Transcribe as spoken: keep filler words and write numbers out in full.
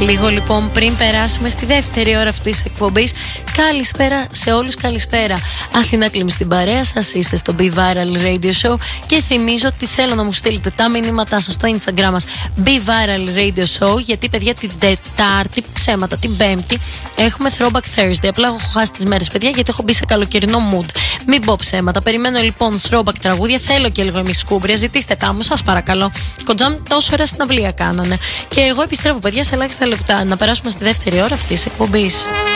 Λίγο λοιπόν πριν περάσουμε στη δεύτερη ώρα αυτής της εκπομπής, καλησπέρα σε όλους, καλησπέρα. Αθηνά Κλίμη στην παρέα σας, είστε στο Be Viral Radio Show και θυμίζω ότι θέλω να μου στείλετε τα μηνύματά σας στο Instagram μας Be Viral Radio Show, γιατί παιδιά την Τετάρτη, ψέματα, την Πέμπτη έχουμε Throwback Thursday. Απλά έχω χάσει τις μέρες παιδιά γιατί έχω μπει σε καλοκαιρινό mood. Μην πω ψέματα. Περιμένω λοιπόν Throwback τραγούδια, θέλω και λίγο εμείς σκούμπρια, ζητήστε τα μου σας παρακαλώ. Κοντζάμ τόσο ώρα στην αυλία κάνανε. Και εγώ επιστρέφω παιδιά σε ελάχιστα λεπτά να περάσουμε στη δεύτερη ώρα αυτής της εκπομπής.